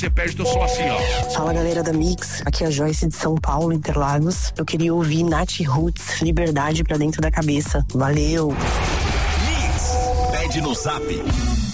Você perde teu som assim, ó. Fala, galera da Mix, aqui é a Joyce de São Paulo, Interlagos. Eu queria ouvir Nath Roots, Liberdade pra Dentro da Cabeça. Valeu! Mix, pede no Zap